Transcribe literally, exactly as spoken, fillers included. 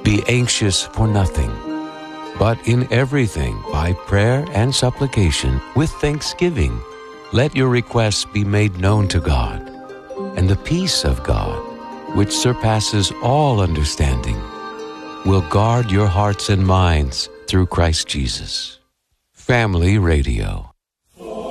Be anxious for nothing, but in everything, by prayer and supplication, with thanksgiving, let your requests be made known to God. And the peace of God, which surpasses all understanding, will guard your hearts and minds through Christ Jesus. Family Radio.